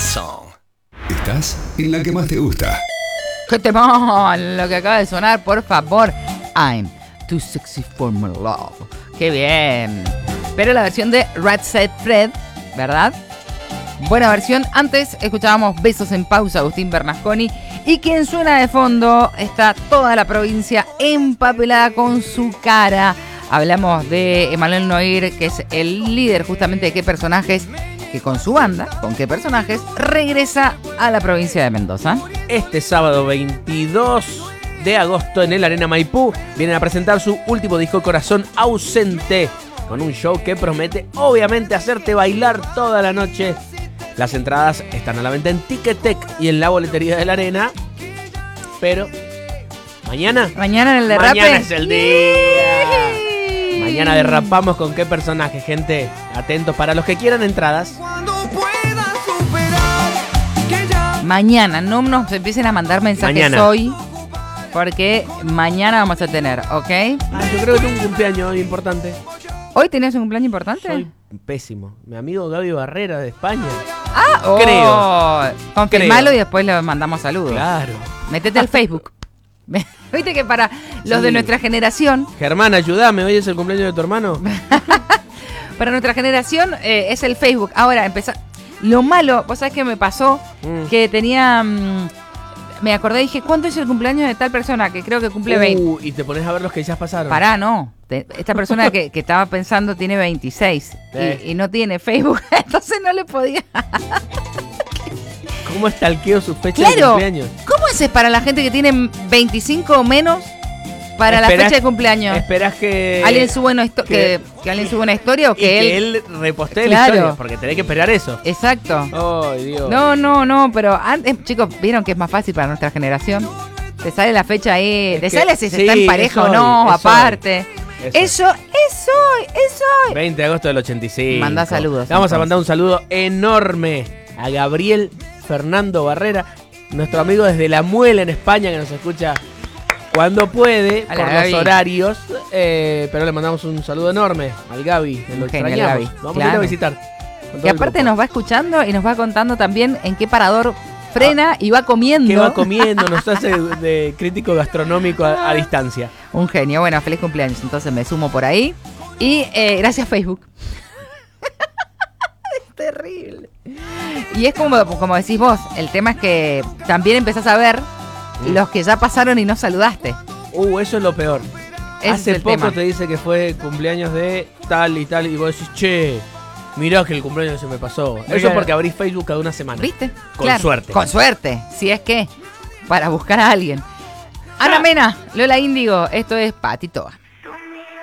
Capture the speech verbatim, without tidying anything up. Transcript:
song. Estás en la que más te gusta. ¡Qué temón! Lo que acaba de sonar, por favor. I'm too sexy for my love. ¡Qué bien! Pero la versión de Right Said Fred, ¿verdad? Buena versión. Antes escuchábamos Besos en Pausa, Agustín Bernasconi. Y quien suena de fondo está toda la provincia empapelada con su cara. Hablamos de Emanuel Noir, que es el líder justamente de Qué Personajes, que con su banda, con Qué Personajes, regresa a la provincia de Mendoza. Este sábado veintidós de agosto en el Arena Maipú vienen a presentar su último disco Corazón Ausente, con un show que promete obviamente hacerte bailar toda la noche. Las entradas están a la venta en Ticketek y en la boletería de la Arena. Pero mañana Mañana en el derrape. Mañana es el día. Mañana derrapamos con Qué Personaje, gente. Atentos para los que quieran entradas. Mañana, no nos empiecen a mandar mensajes Mañana. hoy, porque mañana vamos a tener, ¿ok? Ah, yo creo que tengo un cumpleaños hoy importante. ¿Hoy tenés un cumpleaños importante? Soy pésimo. Mi amigo Gaby Barrera de España. Ah, oh, creo. Confirmalo Creo. y después le mandamos saludos. Claro. Métete al Facebook. Viste que para los Sí. de nuestra generación, Germán, ayúdame. Hoy es el cumpleaños de tu hermano. para nuestra generación eh, es el Facebook. Ahora, empezar. Lo malo, vos sabés que me pasó, Mm. que tenía... mm, me acordé y dije, ¿cuánto es el cumpleaños de tal persona? Que creo que cumple veinte. Uh, y te pones a ver los que ya pasaron. Pará, no. Te- Esta persona que, que estaba pensando tiene veintiséis Eh. y, y no tiene Facebook, entonces no le podía. ¿Cómo estalqueo su fecha de Claro. cumpleaños? ¿Cómo haces para la gente que tiene veinticinco o menos para la Esperás- fecha de cumpleaños? Esperás que... ¿Alguien sube una histo- que- que, que alguien sube una historia o y que que él... él repostee Claro. la historia, porque tenés que esperar eso. Exacto. Ay, Dios. No, no, no, pero antes, chicos, vieron que es más fácil para nuestra generación. Te sale la fecha ahí, Es te que- sale si se sí, está en pareja es o no, hoy, es aparte. hoy. Eso, eso, eso. veinte de agosto del ochenta y cinco. Mandá saludos, Le vamos a entonces. mandar un saludo enorme a Gabriel Fernando Barrera, nuestro amigo desde La Muela en España, que nos escucha cuando puede, Hola, por Gaby. los horarios. eh, pero le mandamos un saludo enorme al Gaby, que lo Un genio, extrañamos. Gaby, Lo vamos a ir claro. a visitar. con todo Que el aparte grupo. nos va escuchando y nos va contando también en qué parador frena y va comiendo. Que va comiendo, nos hace de, de crítico gastronómico a, a distancia. Un genio. Bueno, feliz cumpleaños. Entonces me sumo por ahí. Y eh, gracias Facebook. Es terrible. Y es como, como decís vos, el tema es que también empezás a ver Mm. los que ya pasaron y no saludaste. Uh, eso es lo peor. Ese es Hace el poco tema. te dice que fue cumpleaños de tal y tal, y vos decís, che, mirá que el cumpleaños se me pasó. Eso Mirá. porque abrís Facebook cada una semana. ¿Viste? Con Claro, suerte. Con suerte. Si es que, para buscar a alguien. Ana Mena, Lola Índigo, esto es Patitoa.